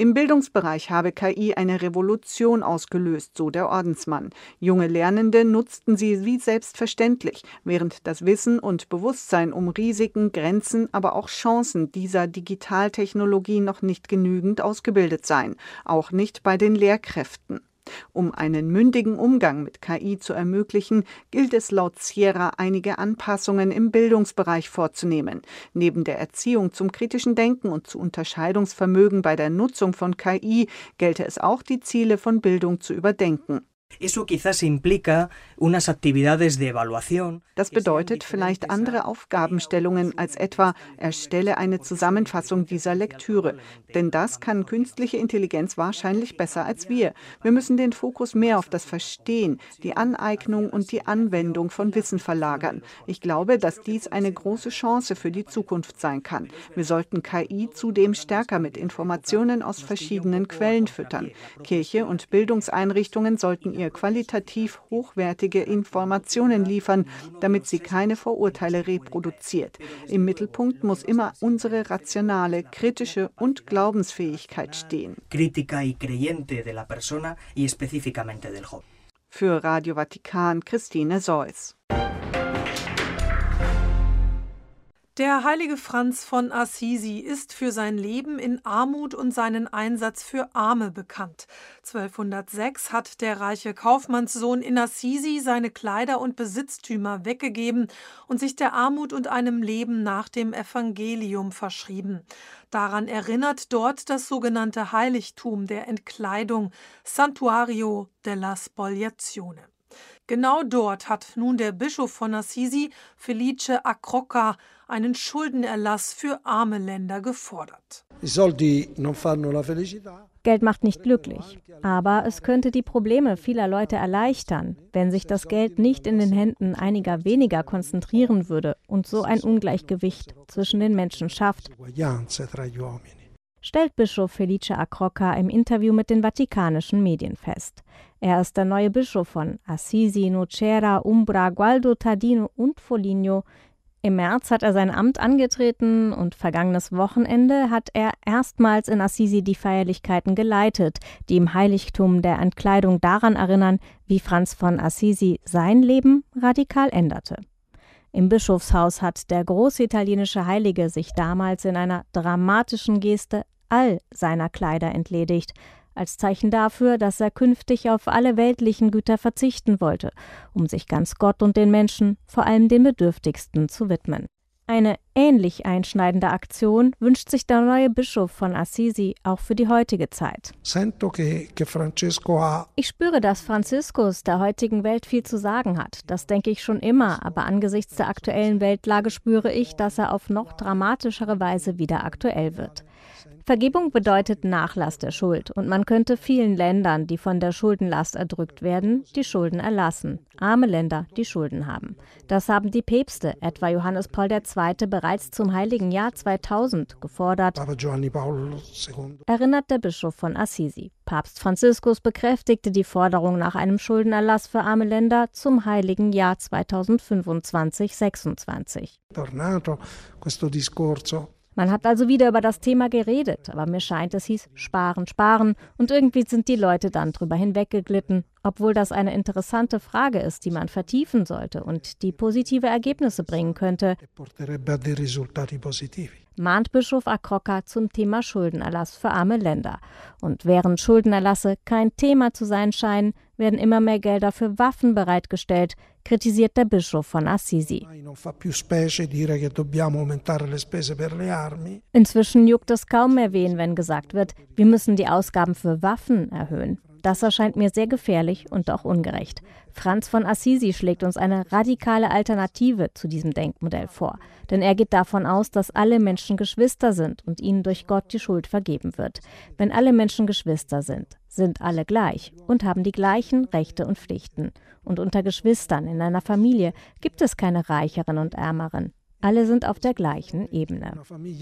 Im Bildungsbereich habe KI eine Revolution ausgelöst, so der Ordensmann. Junge Lernende nutzten sie wie selbstverständlich, während das Wissen und Bewusstsein um Risiken, Grenzen, aber auch Chancen dieser Digitaltechnologie noch nicht genügend ausgebildet seien, auch nicht bei den Lehrkräften. Um einen mündigen Umgang mit KI zu ermöglichen, gilt es laut Sierra, einige Anpassungen im Bildungsbereich vorzunehmen. Neben der Erziehung zum kritischen Denken und zu Unterscheidungsvermögen bei der Nutzung von KI gelte es auch, die Ziele von Bildung zu überdenken. Das bedeutet vielleicht andere Aufgabenstellungen als etwa erstelle eine Zusammenfassung dieser Lektüre. Denn das kann künstliche Intelligenz wahrscheinlich besser als wir. Wir müssen den Fokus mehr auf das Verstehen, die Aneignung und die Anwendung von Wissen verlagern. Ich glaube, dass dies eine große Chance für die Zukunft sein kann. Wir sollten KI zudem stärker mit Informationen aus verschiedenen Quellen füttern. Kirche und Bildungseinrichtungen sollten ihr qualitativ hochwertige Informationen liefern, damit sie keine Vorurteile reproduziert. Im Mittelpunkt muss immer unsere rationale, kritische und Glaubensfähigkeit stehen. Für Radio Vatikan, Christine Seuss. Der heilige Franz von Assisi ist für sein Leben in Armut und seinen Einsatz für Arme bekannt. 1206 hat der reiche Kaufmannssohn in Assisi seine Kleider und Besitztümer weggegeben und sich der Armut und einem Leben nach dem Evangelium verschrieben. Daran erinnert dort das sogenannte Heiligtum der Entkleidung, Santuario della Spoliazione. Genau dort hat nun der Bischof von Assisi, Felice Acrocca, einen Schuldenerlass für arme Länder gefordert. Geld macht nicht glücklich, aber es könnte die Probleme vieler Leute erleichtern, wenn sich das Geld nicht in den Händen einiger weniger konzentrieren würde und so ein Ungleichgewicht zwischen den Menschen schafft, stellt Bischof Felice Acrocca im Interview mit den vatikanischen Medien fest. Er ist der neue Bischof von Assisi, Nocera, Umbra, Gualdo, Tardino und Foligno. Im März hat er sein Amt angetreten und vergangenes Wochenende hat er erstmals in Assisi die Feierlichkeiten geleitet, die im Heiligtum der Entkleidung daran erinnern, wie Franz von Assisi sein Leben radikal änderte. Im Bischofshaus hat der große italienische Heilige sich damals in einer dramatischen Geste all seiner Kleider entledigt, als Zeichen dafür, dass er künftig auf alle weltlichen Güter verzichten wollte, um sich ganz Gott und den Menschen, vor allem den Bedürftigsten, zu widmen. Eine ähnlich einschneidende Aktion wünscht sich der neue Bischof von Assisi auch für die heutige Zeit. Ich spüre, dass Franziskus der heutigen Welt viel zu sagen hat. Das denke ich schon immer, aber angesichts der aktuellen Weltlage spüre ich, dass er auf noch dramatischere Weise wieder aktuell wird. Vergebung bedeutet Nachlass der Schuld und man könnte vielen Ländern, die von der Schuldenlast erdrückt werden, die Schulden erlassen. Arme Länder, die Schulden haben. Das haben die Päpste, etwa Johannes Paul II., bereits zum Heiligen Jahr 2000 gefordert, erinnert der Bischof von Assisi. Papst Franziskus bekräftigte die Forderung nach einem Schuldenerlass für arme Länder zum Heiligen Jahr 2025-26. Man hat also wieder über das Thema geredet, aber mir scheint, es hieß sparen, sparen und irgendwie sind die Leute dann drüber hinweggeglitten, obwohl das eine interessante Frage ist, die man vertiefen sollte und die positive Ergebnisse bringen könnte, mahnt Bischof Acrocca zum Thema Schuldenerlass für arme Länder. Und während Schuldenerlasse kein Thema zu sein scheinen, werden immer mehr Gelder für Waffen bereitgestellt, kritisiert der Bischof von Assisi. Inzwischen juckt es kaum mehr wen, wenn gesagt wird, wir müssen die Ausgaben für Waffen erhöhen. Das erscheint mir sehr gefährlich und auch ungerecht. Franz von Assisi schlägt uns eine radikale Alternative zu diesem Denkmodell vor. Denn er geht davon aus, dass alle Menschen Geschwister sind und ihnen durch Gott die Schuld vergeben wird. Wenn alle Menschen Geschwister sind, sind alle gleich und haben die gleichen Rechte und Pflichten. Und unter Geschwistern in einer Familie gibt es keine Reicheren und Ärmeren. Alle sind auf der gleichen Ebene.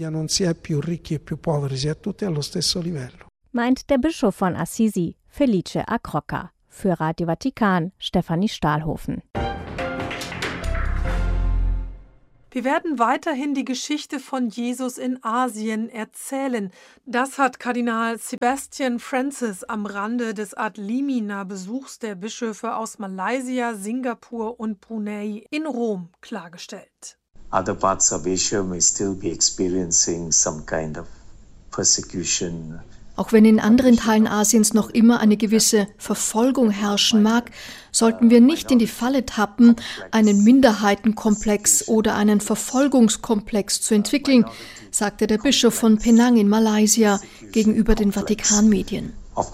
Meint der Bischof von Assisi, Felice Acrocca. Für Radio Vatikan, Stefanie Stahlhofen. Wir werden weiterhin die Geschichte von Jesus in Asien erzählen. Das hat Kardinal Sebastian Francis am Rande des Ad Limina Besuchs der Bischöfe aus Malaysia, Singapur und Brunei in Rom klargestellt. Other parts of Asia may still be experiencing some kind of persecution. Auch wenn in anderen Teilen Asiens noch immer eine gewisse Verfolgung herrschen mag, sollten wir nicht in die Falle tappen, einen Minderheitenkomplex oder einen Verfolgungskomplex zu entwickeln, sagte der Bischof von Penang in Malaysia gegenüber den Vatikanmedien.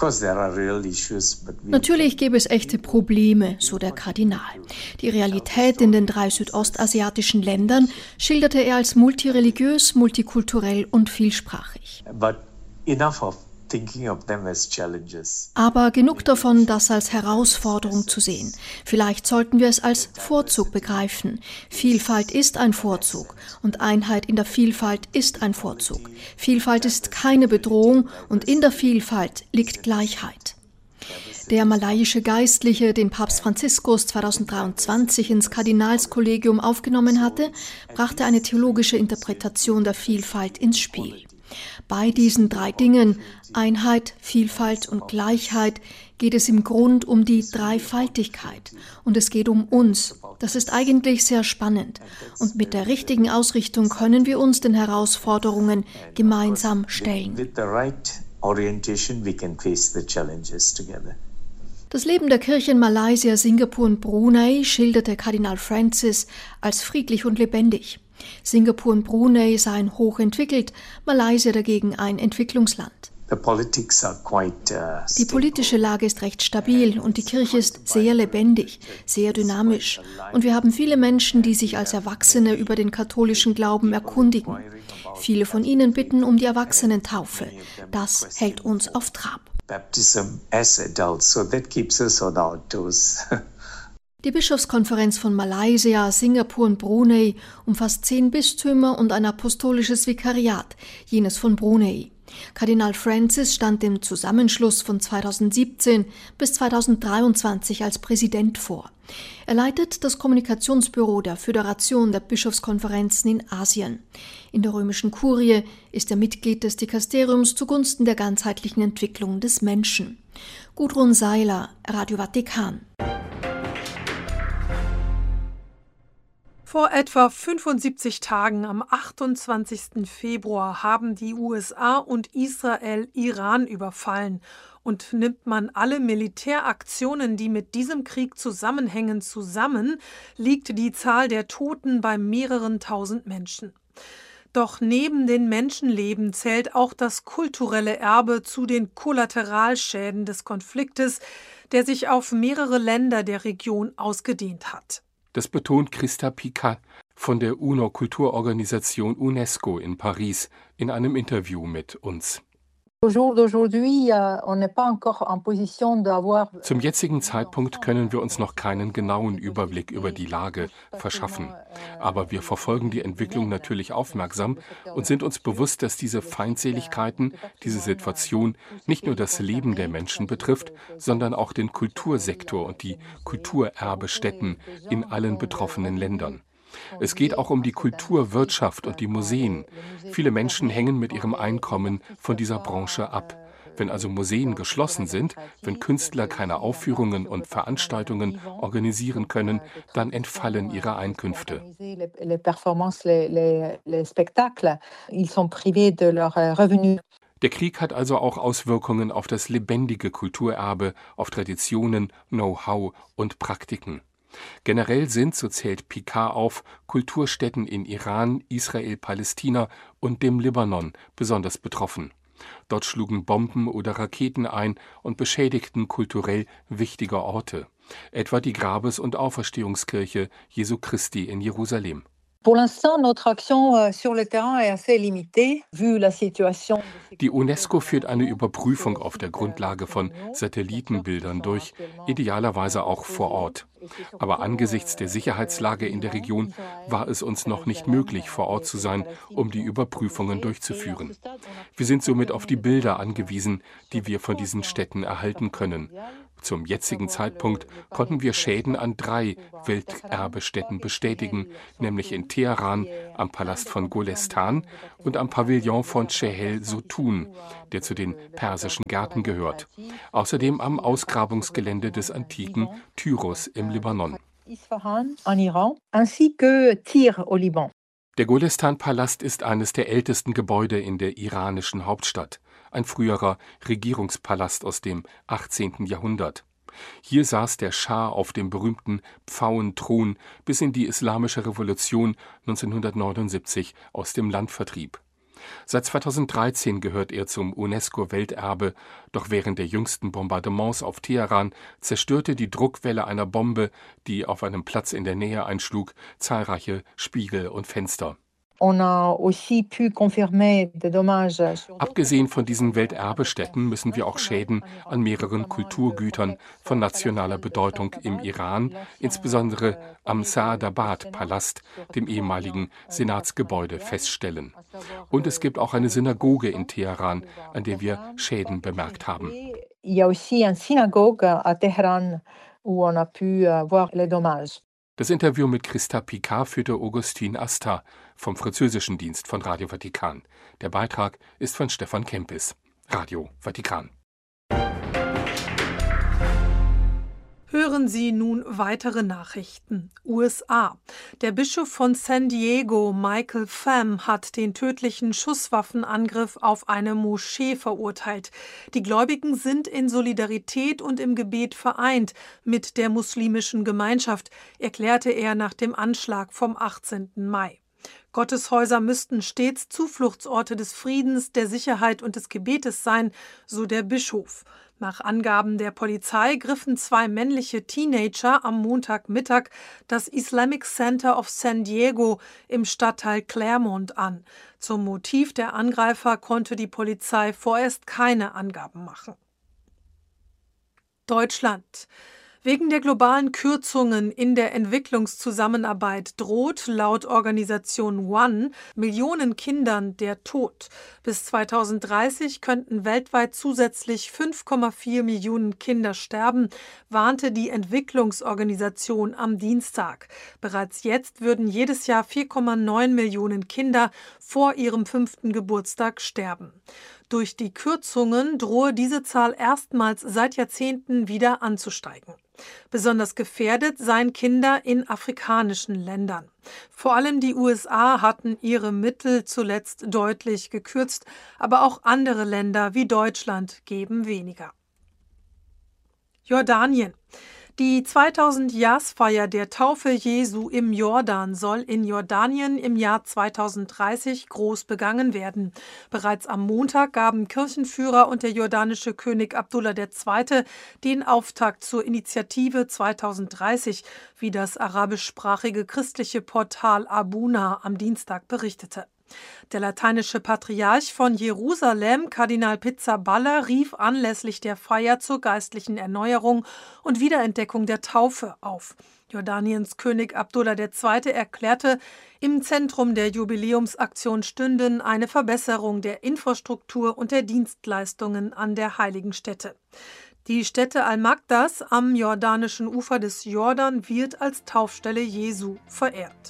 Natürlich gäbe es echte Probleme, so der Kardinal. Die Realität in den 3 südostasiatischen Ländern schilderte er als multireligiös, multikulturell und vielsprachig. Aber genug davon, das als Herausforderung zu sehen. Vielleicht sollten wir es als Vorzug begreifen. Vielfalt ist ein Vorzug und Einheit in der Vielfalt ist ein Vorzug. Vielfalt ist keine Bedrohung und in der Vielfalt liegt Gleichheit. Der malaiische Geistliche, den Papst Franziskus 2023 ins Kardinalskollegium aufgenommen hatte, brachte eine theologische Interpretation der Vielfalt ins Spiel. Bei diesen 3 Dingen, Einheit, Vielfalt und Gleichheit, geht es im Grund um die Dreifaltigkeit. Und es geht um uns. Das ist eigentlich sehr spannend. Und mit der richtigen Ausrichtung können wir uns den Herausforderungen gemeinsam stellen. Das Leben der Kirche in Malaysia, Singapur und Brunei schilderte Kardinal Francis als friedlich und lebendig. Singapur und Brunei seien hochentwickelt, Malaysia dagegen ein Entwicklungsland. Die politische Lage ist recht stabil und die Kirche ist sehr lebendig, sehr dynamisch. Und wir haben viele Menschen, die sich als Erwachsene über den katholischen Glauben erkundigen. Viele von ihnen bitten um die Erwachsenentaufe. Das hält uns auf Trab. Die Bischofskonferenz von Malaysia, Singapur und Brunei umfasst 10 Bistümer und ein apostolisches Vikariat, jenes von Brunei. Kardinal Francis stand dem Zusammenschluss von 2017 bis 2023 als Präsident vor. Er leitet das Kommunikationsbüro der Föderation der Bischofskonferenzen in Asien. In der römischen Kurie ist er Mitglied des Dikasteriums zugunsten der ganzheitlichen Entwicklung des Menschen. Gudrun Seiler, Radio Vatikan. Vor etwa 75 Tagen, am 28. Februar, haben die USA und Israel Iran überfallen. Und nimmt man alle Militäraktionen, die mit diesem Krieg zusammenhängen, zusammen, liegt die Zahl der Toten bei mehreren tausend Menschen. Doch neben den Menschenleben zählt auch das kulturelle Erbe zu den Kollateralschäden des Konfliktes, der sich auf mehrere Länder der Region ausgedehnt hat. Das betont Christa Pica von der UNO-Kulturorganisation UNESCO in Paris in einem Interview mit uns. Zum jetzigen Zeitpunkt können wir uns noch keinen genauen Überblick über die Lage verschaffen. Aber wir verfolgen die Entwicklung natürlich aufmerksam und sind uns bewusst, dass diese Feindseligkeiten, diese Situation nicht nur das Leben der Menschen betrifft, sondern auch den Kultursektor und die Kulturerbestätten in allen betroffenen Ländern. Es geht auch um die Kulturwirtschaft und die Museen. Viele Menschen hängen mit ihrem Einkommen von dieser Branche ab. Wenn also Museen geschlossen sind, wenn Künstler keine Aufführungen und Veranstaltungen organisieren können, dann entfallen ihre Einkünfte. Der Krieg hat also auch Auswirkungen auf das lebendige Kulturerbe, auf Traditionen, Know-how und Praktiken. Generell sind, so zählt Picard auf, Kulturstätten in Iran, Israel, Palästina und dem Libanon besonders betroffen. Dort schlugen Bomben oder Raketen ein und beschädigten kulturell wichtige Orte, etwa die Grabes- und Auferstehungskirche Jesu Christi in Jerusalem. Die UNESCO führt eine Überprüfung auf der Grundlage von Satellitenbildern durch, idealerweise auch vor Ort. Aber angesichts der Sicherheitslage in der Region war es uns noch nicht möglich, vor Ort zu sein, um die Überprüfungen durchzuführen. Wir sind somit auf die Bilder angewiesen, die wir von diesen Städten erhalten können. Zum jetzigen Zeitpunkt konnten wir Schäden an 3 Welterbestätten bestätigen, nämlich in Teheran, am Palast von Golestan und am Pavillon von Chehel Sotun, der zu den persischen Gärten gehört. Außerdem am Ausgrabungsgelände des antiken Tyros im Libanon. Der Golestan-Palast ist eines der ältesten Gebäude in der iranischen Hauptstadt, ein früherer Regierungspalast aus dem 18. Jahrhundert. Hier saß der Schah auf dem berühmten Pfauenthron, bis ihn die Islamische Revolution 1979 aus dem Land vertrieb. Seit 2013 gehört er zum UNESCO-Welterbe, doch während der jüngsten Bombardements auf Teheran zerstörte die Druckwelle einer Bombe, die auf einem Platz in der Nähe einschlug, zahlreiche Spiegel und Fenster. Abgesehen von diesen Welterbestätten müssen wir auch Schäden an mehreren Kulturgütern von nationaler Bedeutung im Iran, insbesondere am Saadabad-Palast, dem ehemaligen Senatsgebäude, feststellen. Und es gibt auch eine Synagoge in Teheran, an der wir Schäden bemerkt haben. Das Interview mit Christa Picard führte Augustin Asta vom französischen Dienst von Radio Vatikan. Der Beitrag ist von Stefan Kempis. Radio Vatikan. Hören Sie nun weitere Nachrichten. USA. Der Bischof von San Diego, Michael Pham, hat den tödlichen Schusswaffenangriff auf eine Moschee verurteilt. Die Gläubigen sind in Solidarität und im Gebet vereint mit der muslimischen Gemeinschaft, erklärte er nach dem Anschlag vom 18. Mai. Gotteshäuser müssten stets Zufluchtsorte des Friedens, der Sicherheit und des Gebetes sein, so der Bischof. Nach Angaben der Polizei griffen 2 männliche Teenager am Montagmittag das Islamic Center of San Diego im Stadtteil Claremont an. Zum Motiv der Angreifer konnte die Polizei vorerst keine Angaben machen. Deutschland. Wegen der globalen Kürzungen in der Entwicklungszusammenarbeit droht laut Organisation One Millionen Kindern der Tod. Bis 2030 könnten weltweit zusätzlich 5,4 Millionen Kinder sterben, warnte die Entwicklungsorganisation am Dienstag. Bereits jetzt würden jedes Jahr 4,9 Millionen Kinder vor ihrem 5. Geburtstag sterben. Durch die Kürzungen drohe diese Zahl erstmals seit Jahrzehnten wieder anzusteigen. Besonders gefährdet seien Kinder in afrikanischen Ländern. Vor allem die USA hatten ihre Mittel zuletzt deutlich gekürzt, aber auch andere Länder wie Deutschland geben weniger. Jordanien. Die 2000-Jahresfeier der Taufe Jesu im Jordan soll in Jordanien im Jahr 2030 groß begangen werden. Bereits am Montag gaben Kirchenführer und der jordanische König Abdullah II. Den Auftakt zur Initiative 2030, wie das arabischsprachige christliche Portal Abuna am Dienstag berichtete. Der lateinische Patriarch von Jerusalem, Kardinal Pizzaballa, rief anlässlich der Feier zur geistlichen Erneuerung und Wiederentdeckung der Taufe auf. Jordaniens König Abdullah II. Erklärte, im Zentrum der Jubiläumsaktion stünden eine Verbesserung der Infrastruktur und der Dienstleistungen an der heiligen Stätte. Die Stätte Al-Maqdas am jordanischen Ufer des Jordan wird als Taufstelle Jesu verehrt.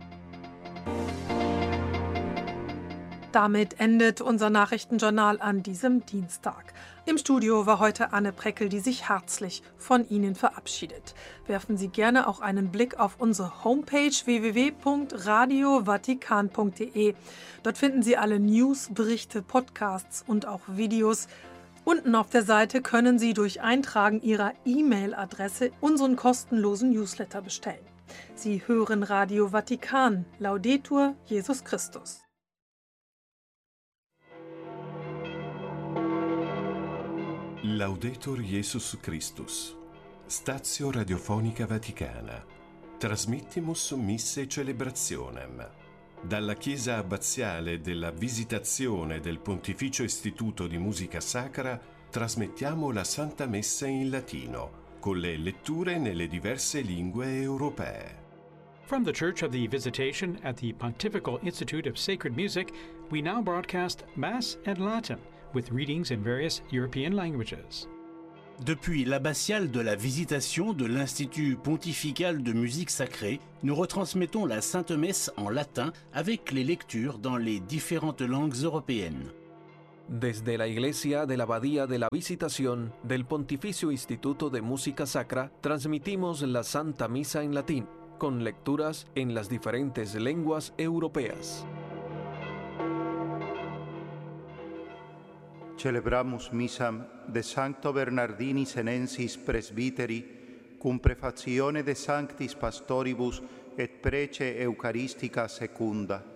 Damit endet unser Nachrichtenjournal an diesem Dienstag. Im Studio war heute Anne Preckel, die sich herzlich von Ihnen verabschiedet. Werfen Sie gerne auch einen Blick auf unsere Homepage www.radiovatikan.de. Dort finden Sie alle News, Berichte, Podcasts und auch Videos. Unten auf der Seite können Sie durch Eintragen Ihrer E-Mail-Adresse unseren kostenlosen Newsletter bestellen. Sie hören Radio Vatikan. Laudetur Jesus Christus. Laudetur Jesus Christus. Stazio Radiofonica Vaticana. Trasmittimus misse celebrationem. Dalla chiesa abbaziale della Visitazione del Pontificio Istituto di Musica Sacra trasmettiamo la Santa Messa in latino, con le letture nelle diverse lingue europee. From the Church of the Visitation at the Pontifical Institute of Sacred Music, we now broadcast Mass in Latin, with readings in various European languages. Depuis l'abbatiale de la Visitation de l'Institut pontifical de musique sacrée, nous retransmettons la Sainte Messe en latin avec les lectures dans les différentes langues européennes. Desde la Iglesia de la Abadía de la Visitación del Pontificio Instituto de Música Sacra, transmitimos la Santa Misa en latín, con lecturas en las diferentes lenguas europeas. Celebramus misam de Sancto Bernardini Senensis Presbyteri, cum prefazione de Sanctis Pastoribus et prece Eucharistica secunda.